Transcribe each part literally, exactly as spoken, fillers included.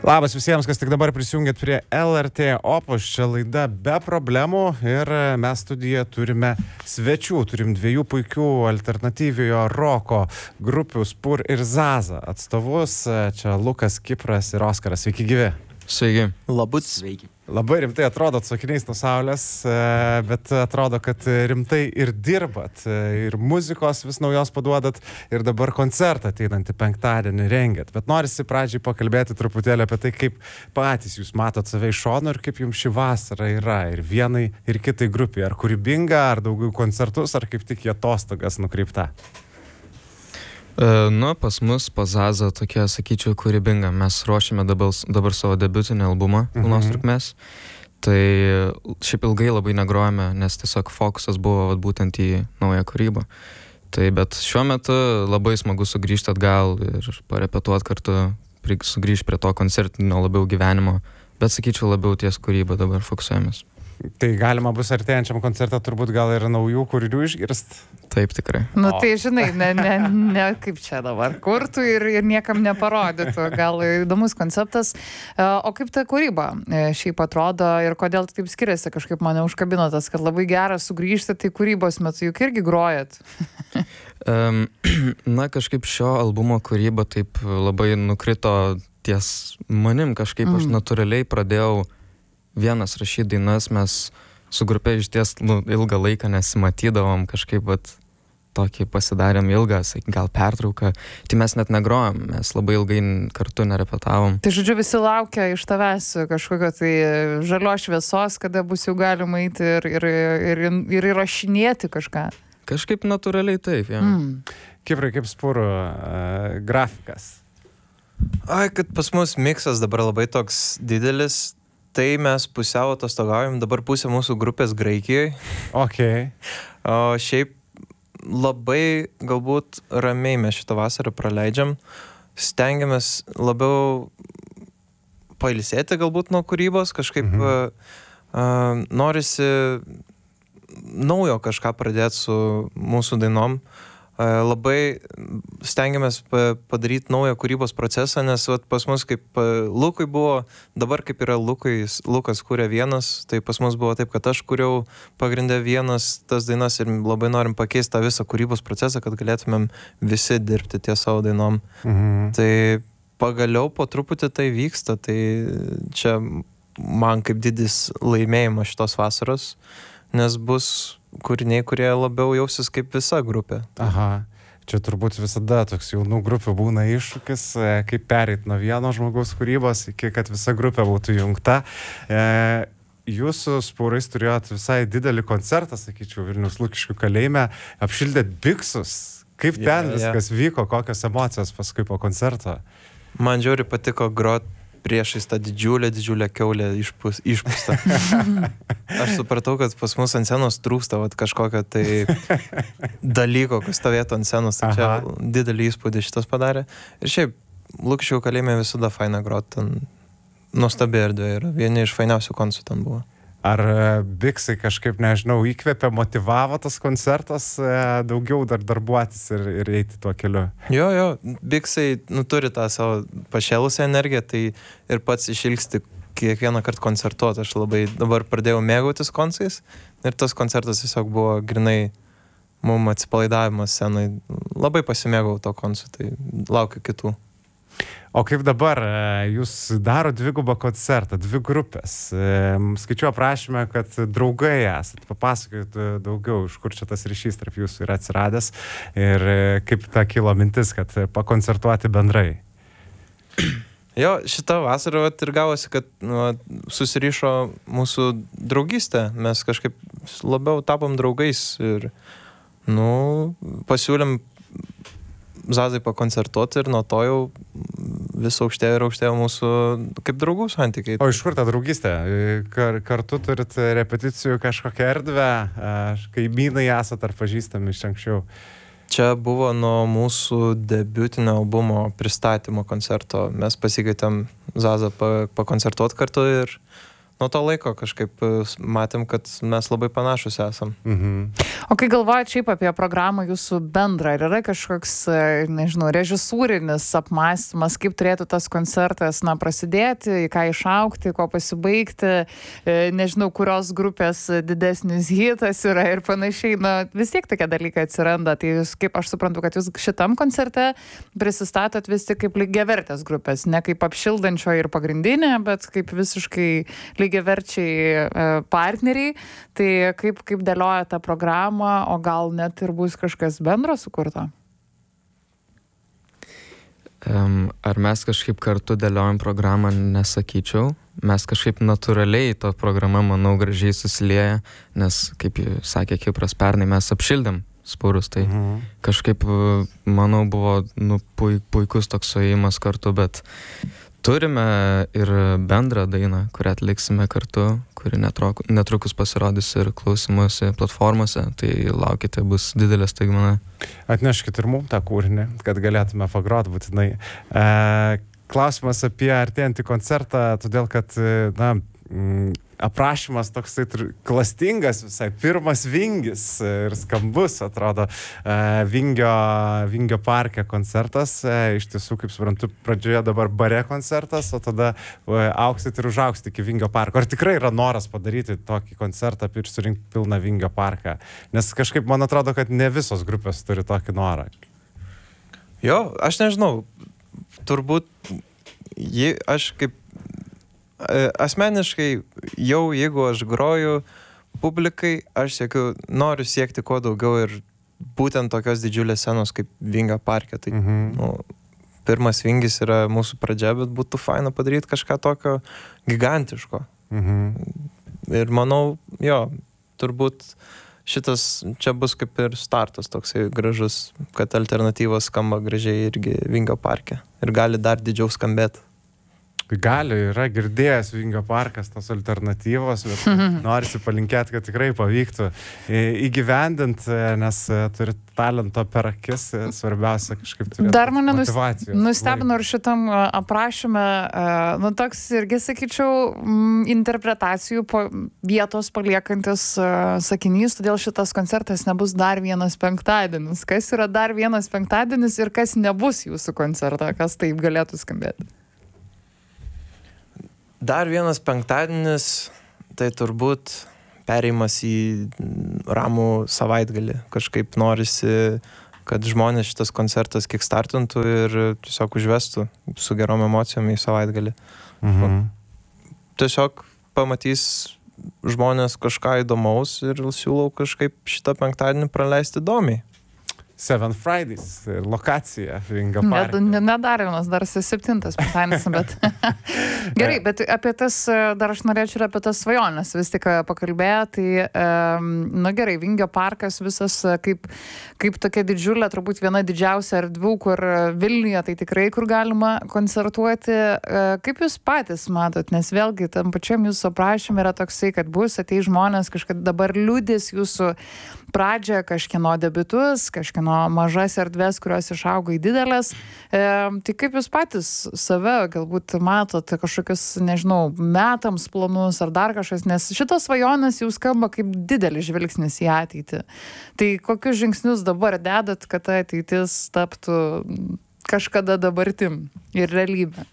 Labas visiems, kas tik dabar prisijungėt prie L R T Opus, čia laida Be problemų ir mes studijoje turime svečių, turim dviejų puikių alternatyviojo roko grupių Spur ir Zaza atstovus, čia Lukas, Kipras ir Oskaras, sveiki gyvi. Sveiki. Labut. Sveiki. Labai rimtai atrodo atsakiniais nuo saulės, bet atrodo, kad rimtai ir dirbat, ir muzikos vis naujos paduodat, ir dabar koncertą ateinantį penktadienį rengiat. Bet norisi pradžiai pakalbėti truputėlį apie tai, kaip patys jūs matot save iš šono ir kaip jums ši vasara yra ir vienai, ir kitai grupiai. Ar kūrybinga, ar daugiau koncertus, ar kaip tik į atostogas nukreipta? Uh, nu, pas mus, pas Zaza, tokia, sakyčiau, kūrybinga. Mes ruošiame dabar, dabar savo debiutinį albumą pilnos Mhm. trukmės. Tai šiaip ilgai labai negrojame, nes tiesiog fokusas buvo vat, būtent į naują kūrybą. Tai bet šiuo metu labai smagu sugrįžti atgal ir parepetuoti kartu, pri- sugrįžti prie to koncertinio labiau gyvenimo. Bet sakyčiau, labiau ties kūrybą dabar fokusuojamės. Tai galima bus artėjančiam koncertą turbūt gal ir naujų kūrinių išgirst. Taip, tikrai. Nu O. tai žinai, ne, ne, ne kaip čia dabar, kurtų ir, ir niekam neparodytų, gal įdomus konceptas. E, O kaip ta kūryba e, šiaip atrodo ir kodėl taip skiriasi, kažkaip mane užkabino tas, kad labai geras sugrįžti, tai kūrybos metu juk irgi grojat. Um, na, kažkaip šio albumo kūryba taip labai nukrito ties manim. Kažkaip aš Mm. natūraliai pradėjau vienas rašyti dainas, mes su grupė iš ties nu, ilgą laiką nesimatydavom, kažkaip vat, tokį pasidarėm ilgą, sakykim, gal pertrauką. Tai mes net negrojom, mes labai ilgai n- kartu nerepetavom. Tai žodžiu, visi laukia iš tavęs kažkokio tai žalios šviesos, kada bus jau galima eiti ir, ir, ir, ir įrašinėti kažką. Kažkaip natūraliai taip, ja. Mm. Kiprai, kaip Spurų uh, grafikas. Ai, kad pas mus miksas dabar labai toks didelis, tai mes pusiau atostogaujam, dabar pusė mūsų grupės Graikijoje. Ok. O šiaip labai galbūt ramiai mes šitą vasarą praleidžiam. Stengiamės labiau pailsėti galbūt nuo kūrybos, kažkaip Mhm. uh, uh, norisi naujo kažką pradėti su mūsų dainom. Uh, labai stengiamės pa- padaryti naują kūrybos procesą, nes vat, pas mus kaip uh, Lukui buvo, dabar kaip yra Lukui, Lukas kūrė vienas, tai pas mus buvo taip, kad aš kūriau pagrindę vienas tas dainas ir labai norim pakeisti tą visą kūrybos procesą, kad galėtumėm visi dirbti ties savo dainom. Mhm. Tai pagaliau po truputį tai vyksta, tai čia man kaip didis laimėjimas šitos vasaros, nes bus kūriniai, kurie labiau jausis kaip visa grupė. Aha. Čia turbūt visada toks jaunų grupių būna iššūkis, e, kaip pereit nuo vieno žmogaus kūrybos iki kad visa grupė būtų jungta. E, Jūs su Spurais turėjot visai didelį koncertą, sakyčiau, Vilniaus Lukiškių kalėjime, apšildėt biksus. Kaip Jo, ten jo. viskas vyko, kokios emocijos paskui po koncerto? Man žiauri patiko grot priešais tą didžiulę, didžiulę kiaulę išpus, išpustą. Aš supratau, kad pas mus ant scenos trūksta vat, kažkokio tai dalyko, kas stovėtų ant scenos. Tai čia Aha. didelį įspūdį šitas padarė. Ir šiaip, Lukiškių kalėjime visada faina grot, ten nuostabi erdvė yra. Vieni iš fainiausių koncų ten buvo. Ar e, biksai kažkaip, nežinau, įkvėpė, motyvavo tas koncertas e, daugiau dar darbuotis ir, ir eiti tuo keliu? Jo, jo, biksai nu, turi tą savo pašėlusią energiją, tai ir pats išilgsti kiekvieną kartą koncertuoti. Aš labai dabar pradėjau mėgautis koncais ir tas koncertas tiesiog buvo grinai mum atsipalaidavimas scenai. Labai pasimėgau to koncu, tai laukiu kitų. O kaip dabar, e, jūs daro dvigubą koncertą, dvi grupės. E, Skaičiu aprašymę, kad draugai esat. Papasakokit e, daugiau, iš kur čia tas ryšys tarp jūsų yra atsiradęs ir e, kaip ta kilo mintis, kad e, pakoncertuoti bendrai. Jo, šitą vasarą vat, ir gavosi, kad nu, susirišo mūsų draugystė. Mes kažkaip labiau tapom draugais ir nu, pasiūlėm Zazai pakoncertuoti ir nuo to jau vis aukštėjo ir aukštėjo mūsų kaip draugų santykiai. O iš kur ta draugystė? E, Kar, kartu turit repeticijų kažkokią erdvę, e, kaimynai esat ar pažįstami iš anksčiau? Čia buvo nuo mūsų debiutinio albumo pristatymo koncerto. Mes pasikvietėm Zazą pa, pakoncertuoti kartu ir nuo to laiko kažkaip matėm, kad mes labai panašus esam. Mhm. O kai galvojat šiaip apie programą jūsų bendrą, ar yra kažkoks, nežinau, režisūrinis apmąstymas, kaip turėtų tas koncertas, na, prasidėti, į ką išaukti, ko pasibaigti, nežinau, kurios grupės didesnis hitas yra ir panašiai, na, vis tiek tokie dalykai atsiranda. Tai jūs, kaip aš suprantu, kad jūs šitam koncerte prisistatot vis tik kaip lygiavertės grupės, ne kaip apšildančio ir pagrindinė, bet kaip visiškai lygiaverčiai partneriai. Tai kaip, kaip dėlioja tą programą, o gal net ir bus kažkas bendro sukurto? Um, ar mes kažkaip kartu dėliojam programą, nesakyčiau. Mes kažkaip natūraliai to programa, manau, gražiai susilieja, nes, kaip sakė Kipras, pernai mes apšildėm Spurus, tai mhm. kažkaip, manau, buvo nu, puikus toks suėjimas kartu, bet turime ir bendrą dainą, kurią atliksime kartu, kuri netrukus, netrukus pasirodys ir klausimuose platformose, tai laukite, bus didelė staigmena. Atneškit ir mums tą kūrinį, kad galėtume pagrot būtinai. E, klausimas apie artėjantį koncertą, todėl kad, na, m, aprašymas toksai klastingas visai, pirmas Vingis ir skambus, atrodo, Vingio, Vingio parke koncertas, iš tiesų, kaip suprantu, pradžioje dabar bare koncertas, o tada auksit ir užauksit iki Vingio parko. Ar tikrai yra noras padaryti tokį koncertą ir surinkti pilną Vingio parką? Nes kažkaip man atrodo, kad ne visos grupės turi tokį norą. Jo, aš nežinau, turbūt jį, aš kaip asmeniškai jau jeigu aš groju publikai, aš siekiu, noriu siekti kuo daugiau ir būtent tokios didžiulės scenos kaip Vingio parke. Tai, mhm. nu, pirmas Vingis yra mūsų pradžia, bet būtų faina padaryti kažką tokio gigantiško. Mhm. Ir manau, jo, turbūt šitas čia bus kaip ir startas toksai gražus, kad alternatyvos skamba gražiai irgi Vingio parke ir gali dar didžiau skambėti. Gali, yra girdėjęs Vingio parkas tos alternatyvos, bet norisi palinkėti, kad tikrai pavyktų įgyvendinti, nes turi talento per akis, svarbiausia kažkaip turėti dar mane motyvacijos. Nustebino ir šitam aprašyme, nu toks irgi, sakyčiau, interpretacijų po vietos paliekantis sakinys, todėl šitas koncertas nebus dar vienas penktadienis. Kas yra dar vienas penktadienis ir kas nebus jūsų koncertą, kas taip galėtų skambėti? Dar vienas penktadienis, tai turbūt perėjimas į ramų savaitgalį. Kažkaip norisi, kad žmonės šitas koncertas kickstartintų ir tiesiog užvestų su gerom emocijom į savaitgalį. Mhm. Tiesiog pamatys žmonės kažką įdomaus ir siūlau kažkaip šitą penktadienį praleisti įdomiai. Seven Fridays, lokacija Vingio parke. Ne, ne dar vienas, dar septintas penktadienis, bet... Gerai, bet apie tas, dar aš norėčiau ir apie tas svajonės vis tik pakalbėję, tai, nu gerai, Vingio parkas visas kaip, kaip tokia didžiulė, turbūt viena didžiausia erdvių, kur Vilniuje, tai tikrai, kur galima koncertuoti. Kaip jūs patys matot, nes vėlgi tam pačiam jūsų aprašyme yra toksai, kad bus ateis žmonės, kažkad dabar liudys jūsų pradžią, kažkieno debiutus, kažkieno mažas erdvės, kurios išaugo į didelės. E, tai kaip jūs patys save galbūt matot kažkokius, nežinau, metams planus ar dar kažkas, nes šitos svajonės jau skamba kaip didelis žvilgsnis į ateitį. Tai kokius žingsnius dabar dedat, kad ta ateitis taptų kažkada dabartim ir realybė?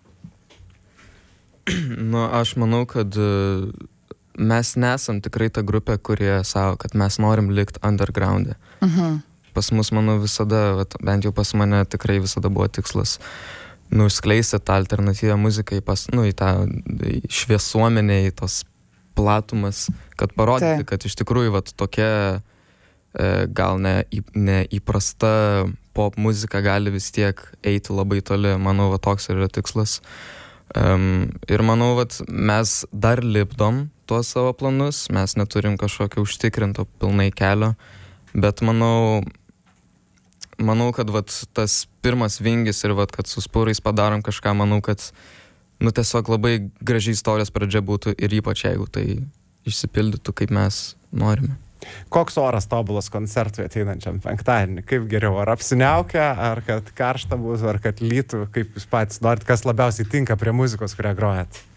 Nu, aš manau, kad mes nesam tikrai ta grupė, kurie savo, kad mes norim likti underground'e. Mhm. Pas mus, manau, visada, bent jau pas mane tikrai visada buvo tikslas nuskleisti tą alternatyvę muziką į, pas, nu, į tą šviesuomenę, į tos platumas, kad parodyti, tai. Kad iš tikrųjų vat, tokia e, gal ne, neįprasta pop muzika gali vis tiek eiti labai toli. Manau, va, toks yra tikslas. Um, ir manau, vat, mes dar lipdom tuos savo planus, mes neturim kažkokio užtikrinto pilnai kelio, bet manau, manau, kad vat, tas pirmas Vingis ir vat, kad su Spurais padarom kažką, manau, kad nu, tiesiog labai gražiai istorijos pradžia būtų ir ypač jeigu tai išsipildytų, kaip mes norime. Koks oras tobulas koncertui ateinančiam penktadienį? Kaip geriau? Ar apsiniaukia, ar kad karšta bus, ar kad lytų? Kaip jūs patys norit, kas labiausiai tinka prie muzikos, kurią grojat?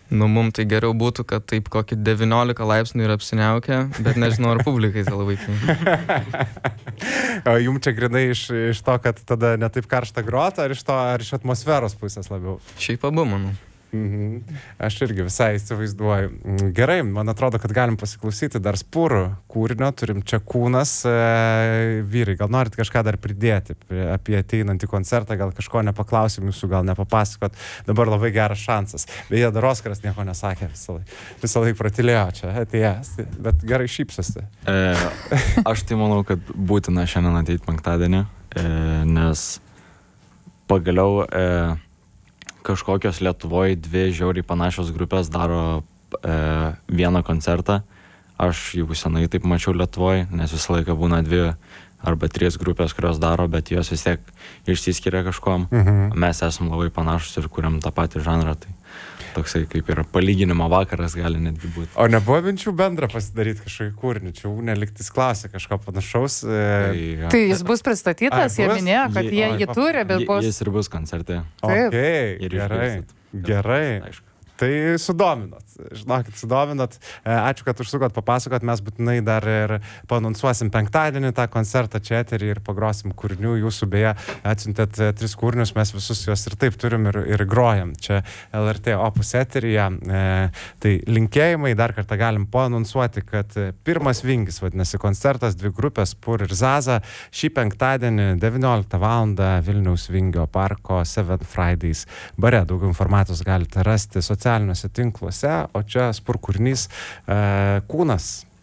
Nu, mum tai geriau būtų, kad taip kokį devyniolika laipsnių ir apsiniaukia, bet nežinau, ar publikai tai labai tinka. O jums čia grinai iš, iš to, kad tada ne taip karšta grota, ar iš to, ar iš atmosferos pusės labiau? Šiaip abu, manau. Mhm. Aš irgi visai įsivaizduoju. Gerai, man atrodo, kad galim pasiklausyti dar spurų kūrinio, turim čia Kūnas. E, vyrai, gal norit kažką dar pridėti apie ateinantį koncertą, gal kažko nepaklausim jūsų, gal nepapasakot. Dabar labai geras šansas. Beje, dar Oskaras nieko nesakė visą laiką. Visą laiką pratilėjo čia atėjęs, bet gerai šypsosi. E, aš tai manau, kad būtina šiandien ateiti penktadienį, e, nes pagaliau e, kažkokios Lietuvoje dvi žiauriai panašios grupės daro e, vieną koncertą. Aš jau senai taip mačiau Lietuvoje, nes visą laiką būna dvi arba trys grupės, kurios daro, bet jos vis tiek išsiskiria kažkuom. Mhm. Mes esam labai panašus ir kuriam tą patį žanrą. Tai toksai kaip ir palyginimo vakaras gali netgi būti. O nebuvo minčių bendrą pasidaryti kažkokį kūrinį? Čia neliktis klausė kažko panašaus. E... Tai, Tai jis bus pristatytas, jie minėjo, kad jie jį turi, bet bus... Jis ir bus koncerte. Okay, Ir gerai, išgirsit. gerai. Aišku. Tai sudominot, žinokit, sudominot. Ačiū, kad užsukot papasakot, mes būtinai dar ir paanonsuosim penktadienį tą koncertą čia eterį ir pagrosim kūrinių. Jūsų beje atsiuntėt tris kūrinius, mes visus juos ir taip turim ir, ir grojam čia L R T Opus eteryje. E, tai linkėjimai, dar kartą galim paanonsuoti, kad pirmas vingis, vadinasi, koncertas, dvi grupės, Pur ir Zaza, šį penktadienį devynioliktą valandą Vilniaus Vingio parko Seven Fridays bare. Daugiau informacijos galite rasti socialiniuose tinkluose, o čia spur kūrinys e, Kūnas.